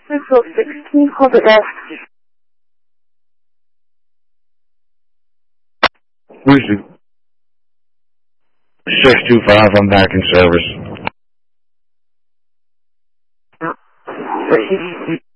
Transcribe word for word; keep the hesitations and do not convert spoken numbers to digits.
Central sixteen Corporate F. Lucy. six two five, I'm back in service.